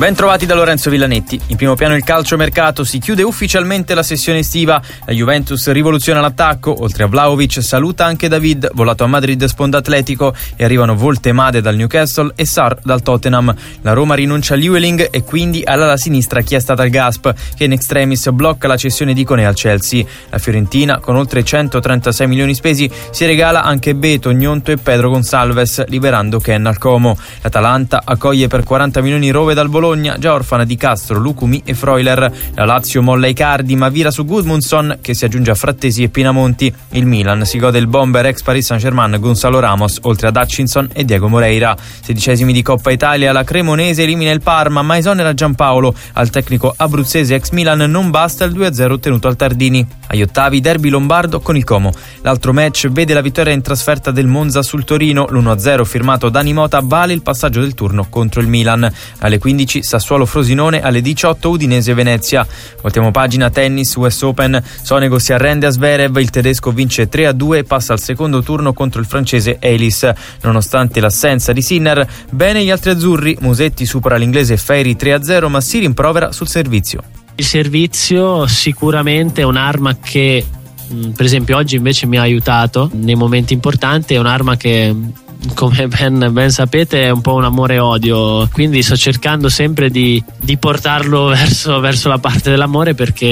Ben trovati da Lorenzo Villanetti. In primo piano il calciomercato, si chiude ufficialmente la sessione estiva. La Juventus rivoluziona l'attacco, oltre a Vlahovic saluta anche David, volato a Madrid sponda Atletico, e arrivano Voltemade dal Newcastle e Sarr dal Tottenham. La Roma rinuncia a Llewellyn e quindi all'ala sinistra chiesta dal Gasp, che in extremis blocca la cessione di Koné al Chelsea. La Fiorentina, con oltre 136 milioni spesi, si regala anche Beto, Gnonto e Pedro Gonçalves, liberando Ken al Como. L'Atalanta accoglie per 40 milioni Rove dal Bologna, già orfana di Castro, Lucumi e Freuler. La Lazio molla Icardi ma vira su Gudmundsson, che si aggiunge a Frattesi e Pinamonti. Il Milan si gode il bomber ex Paris Saint-Germain Gonzalo Ramos, oltre ad Hutchinson e Diego Moreira. 16esimi di Coppa Italia, la Cremonese elimina il Parma ma esonera Giampaolo. Al tecnico abruzzese ex Milan non basta il 2-0 ottenuto al Tardini. Agli ottavi derby lombardo con il Como. L'altro match vede la vittoria in trasferta del Monza sul Torino. L'1-0 firmato Dani Mota vale il passaggio del turno contro il Milan. Alle 15 Sassuolo Frosinone, alle 18 Udinese Venezia. Voltiamo pagina tennis, US Open. Sonego si arrende a Zverev, il tedesco vince 3-2 e passa al secondo turno contro il francese Elis. Nonostante l'assenza di Sinner, bene gli altri azzurri. Musetti supera l'inglese Ferri 3-0 ma si rimprovera sul servizio. Il servizio sicuramente è un'arma che per esempio oggi invece mi ha aiutato nei momenti importanti, è un'arma che, come ben sapete, è un po' un amore e odio, quindi sto cercando sempre di portarlo verso la parte dell'amore, perché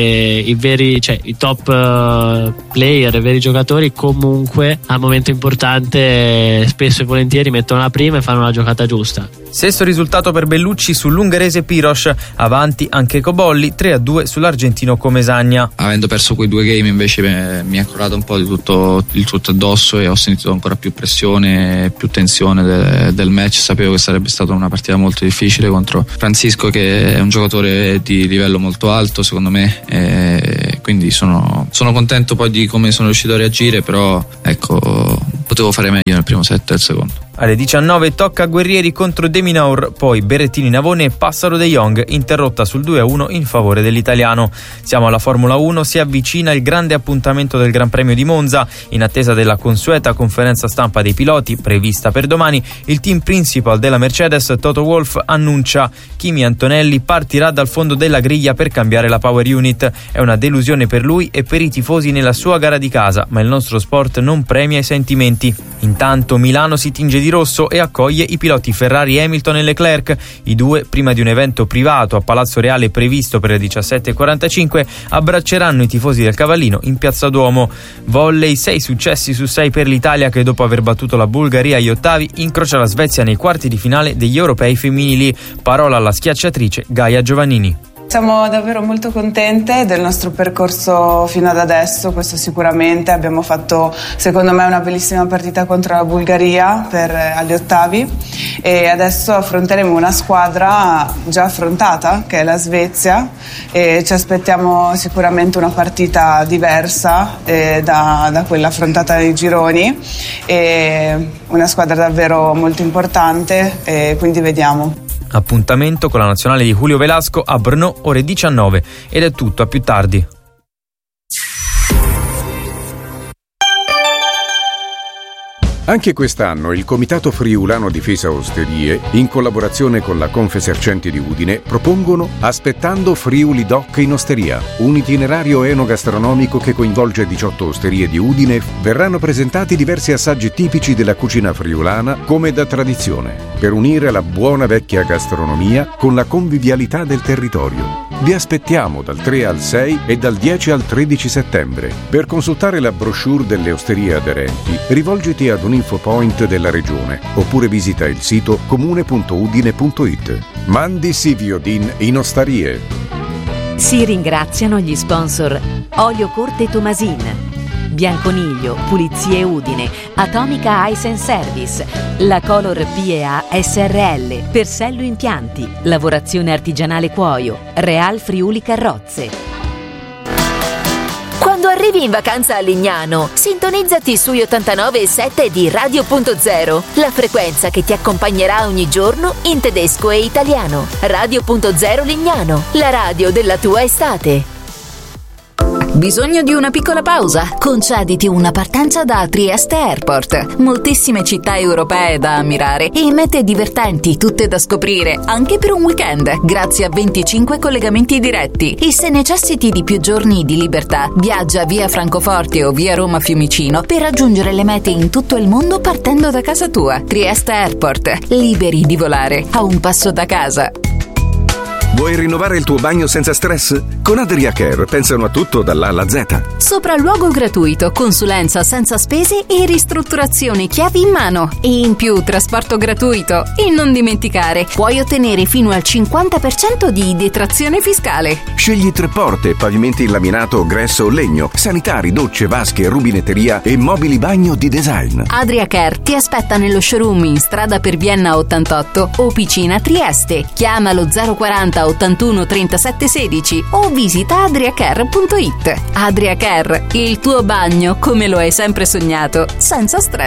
i top player, i veri giocatori comunque al momento importante spesso e volentieri mettono la prima e fanno la giocata giusta. Sesto risultato per Bellucci sull'ungherese Piros, avanti anche Cobolli 3-2 sull'argentino Comesagna. Avendo perso quei due game invece mi ha curato un po' di tutto addosso e ho sentito ancora più pressione, più tensione del match. Sapevo che sarebbe stata una partita molto difficile contro Francisco, che è un giocatore di livello molto alto secondo me, e quindi sono contento poi di come sono riuscito a reagire, però ecco, potevo fare meglio nel primo set e il secondo. Alle 19 tocca a Guerrieri contro De Minaur, poi Berrettini Navone e Passaro De Jong, interrotta sul 2-1 in favore dell'italiano. Siamo alla Formula 1, si avvicina il grande appuntamento del Gran Premio di Monza. In attesa della consueta conferenza stampa dei piloti, prevista per domani, il team principal della Mercedes, Toto Wolff, annuncia: Kimi Antonelli partirà dal fondo della griglia per cambiare la power unit. È una delusione per lui e per i tifosi nella sua gara di casa, ma il nostro sport non premia i sentimenti. Intanto Milano si tinge di rosso e accoglie i piloti Ferrari, Hamilton e Leclerc. I due, prima di un evento privato a Palazzo Reale previsto per le 17:45, abbracceranno i tifosi del Cavallino in Piazza Duomo. Volley, 6 successi su 6 per l'Italia, che dopo aver battuto la Bulgaria agli ottavi incrocia la Svezia nei quarti di finale degli europei femminili. Parola alla schiacciatrice Gaia Giovannini. Siamo davvero molto contente del nostro percorso fino ad adesso, questo sicuramente. Abbiamo fatto, secondo me, una bellissima partita contro la Bulgaria agli ottavi, e adesso affronteremo una squadra già affrontata, che è la Svezia, e ci aspettiamo sicuramente una partita diversa da quella affrontata nei gironi, e una squadra davvero molto importante, e quindi vediamo. Appuntamento con la nazionale di Julio Velasco a Brno, ore 19, ed è tutto, a più tardi. Anche quest'anno il Comitato Friulano Difesa Osterie, in collaborazione con la Confesercenti di Udine, propongono Aspettando Friuli Doc in Osteria, un itinerario enogastronomico che coinvolge 18 osterie di Udine. Verranno presentati diversi assaggi tipici della cucina friulana, come da tradizione, per unire la buona vecchia gastronomia con la convivialità del territorio. Vi aspettiamo dal 3 al 6 e dal 10 al 13 settembre. Per consultare la brochure delle osterie aderenti, rivolgiti ad un infopoint della regione oppure visita il sito comune.udine.it. Mandi Siviodin in osterie. Si ringraziano gli sponsor Olio Corte Tomasin, Bianconiglio, Pulizie Udine, Atomica Ice & Service, La Color PA SRL, Persello Impianti, Lavorazione Artigianale Cuoio, Real Friuli Carrozze. Quando arrivi in vacanza a Lignano, sintonizzati sui 89.7 di Radio.0, la frequenza che ti accompagnerà ogni giorno in tedesco e italiano. Radio.0 Lignano, la radio della tua estate. Bisogno di una piccola pausa? Concediti una partenza da Trieste Airport. Moltissime città europee da ammirare e mete divertenti, tutte da scoprire, anche per un weekend, grazie a 25 collegamenti diretti. E se necessiti di più giorni di libertà, viaggia via Francoforte o via Roma Fiumicino per raggiungere le mete in tutto il mondo partendo da casa tua. Trieste Airport, liberi di volare a un passo da casa. Vuoi rinnovare il tuo bagno senza stress? Con Adria Care pensano a tutto dall'A alla Z. Sopralluogo gratuito, consulenza senza spese e ristrutturazioni chiavi in mano. E in più trasporto gratuito. E non dimenticare, puoi ottenere fino al 50% di detrazione fiscale. Scegli 3 porte, pavimenti in laminato, gresso o legno, sanitari, docce, vasche, rubinetteria e mobili bagno di design. Adria Care ti aspetta nello showroom in strada per Vienna 88 o Picina Trieste. Chiamalo 040 81 37 16 o visita adriacare.it. Adria Care, il tuo bagno come lo hai sempre sognato, senza stress.